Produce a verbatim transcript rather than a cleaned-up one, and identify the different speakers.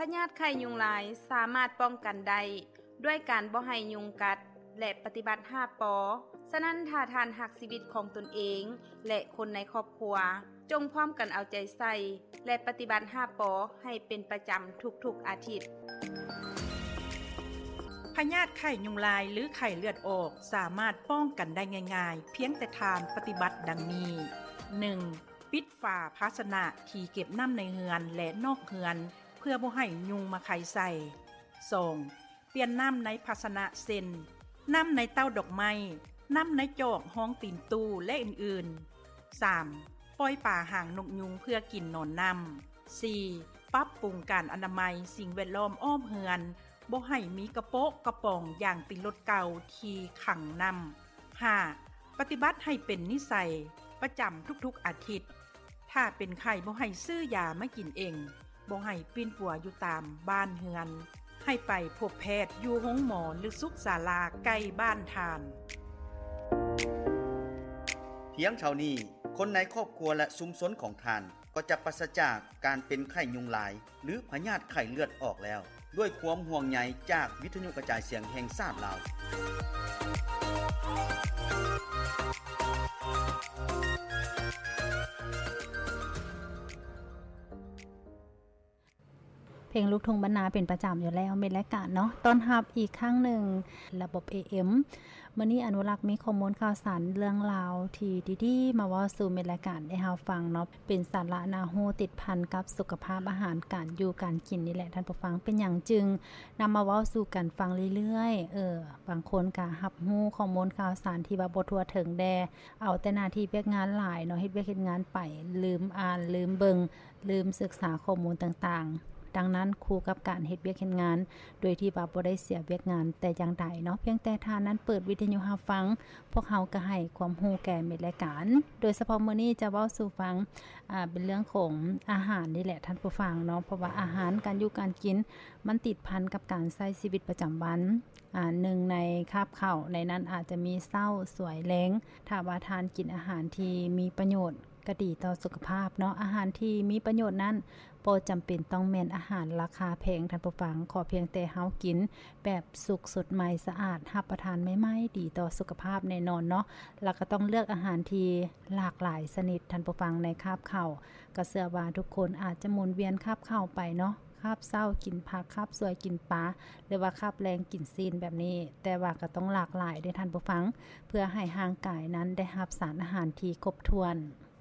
Speaker 1: ยาธิไข้ยุงลายสามารถป้องกันได้ด้วยการบ่ให้ยุงกัดและปฏิบัติห้าปอฉะนั้นถ้าท่านรักชีวิตของตนเองและคนในครอบครัวจงพร้อมกันเอาใจใส่และปฏิบัติห้าปอให้เป็นประจำทุกๆอาทิตย์
Speaker 2: พยาธิไข้ยุงลายหรือไข้เลือดออกสามารถป้องกันได้ง่ายๆเพียงแต่ทานปฏิบัติดังนี้ หนึ่ง. ปิดฝาภาชนะที่เก็บน้ำในเฮือนและนอกเฮือนเพื่อบ่ให้ยุงมาไข่ใส่ สอง. เปลี่ยนน้ำในภาชนะเส้นน้ำในเต้าดอกไม้น้ำในจอกห้องตีนตู้และอื่นๆ สาม. ปล่อยป่าห่างนกยุงเพื่อกินนอนน้ำ สี่. ปรับปรุงการอนามัยสิ่งแวดล้อมอ้อมเฮือนบ่ให้มีกระโปะกระป๋องอย่างติดรถเก่าที่ขังน้ำ ห้า. ปฏิบัติให้เป็นนิสัยประจำทุกๆอาทิตย์ถ้าเป็นไข้บ่ให้ซื้อยามากินเองบ่ให้ปีนปัวอยู่ตามบ้านเฮือนให้ไปพบแพทย์อยู่โรงหมอหรือสุขศาลาใกล้บ้านทาน
Speaker 3: เพียงเท่านี้คนในครอบครัวและชุมชนของท่านก็จะปราศจากการเป็นไข้ยุงลายหรือพยาธิไข้เลือดออกแล้วด้วยความห่วงใยจากวิทยุกระจายเสียงแห่งชาติลาว
Speaker 4: เพลงลูกทุ่งบรรณาเป็นประจำอยู่แล้วเป็นรายการเนาะต้อนรับอีกครั้งหนึ่งระบบ เอ เอ็ม มื้อนี้อนุรักษ์มีข้อมูลข่าวสารเรื่องราวที่ดีๆมาเว้าสู่ในรายการให้เฮาฟังเนาะเป็นสาระน่ารู้ติดพันกับสุขภาพอาหารการอยู่การกินนี่แหละท่านผู้ฟังเป็นหยังจึงนำมาเว้าสู่กันฟังเรื่อยๆเออบางคนก็รับรู้ข้อมูลข่าวสารที่ว่าบ่ทั่วถึงแดเอาแต่หน้าที่เวียกงานหลายเนาะเฮ็ดเวียกเฮ็ดงานไปลืมอ่านลืมเบิ่งลืมศึกษาข้อมูลต่างๆดังนั้นคู่กับการเฮ็ดเวียกเฮ็ดงานโดยที่ว่าบ่ได้เสียเวียกงานแต่อย่างใดเนาะเพียงแต่ท่านนั้นเปิดวิทยุรับฟังพวกเฮาก็ให้ความรู้แก่เม็ดรายการโดยเฉพาะมื้อนี้จะเว้าสู่ฟังอ่าเป็นเรื่องของอาหารนี่แหละท่านผู้ฟังเนาะเพราะว่าอาหารการอยู่การกินมันติดพันกับการใช้ชีวิตประจำวันอ่าหนึ่งในคาบข้าวในนั้นอาจจะมีเช้าสวยแลงถ้าว่าทานกินอาหารที่มีประโยชน์ก็ดีต่อสุขภาพเนาะอาหารที่มีประโยชน์นั้นบ่จำเป็นต้องแม่นอาหารราคาแพงท่านผู้ฟังขอเพียงแต่เฮากินแบบสุกสดใหม่สะอาดรับประทานใหม่ๆดีต่อสุขภาพแน่นอนเนาะแล้วก็ต้องเลือกอาหารที่หลากหลายชนิดท่านผู้ฟังในคาบข้าวก็เชื่อว่าทุกคนอาจจะหมุนเวียนคาบข้าวไปเนาะคาบเช้ากินผักคาบสวยกินปลาหรือว่าคาบแรงกินซีนแบบนี้แต่ว่าก็ต้องหลากหลายด้วยท่านผู้ฟังเพื่อให้ร่างกายนั้นได้รับสารอาหารที่ครบถ้วน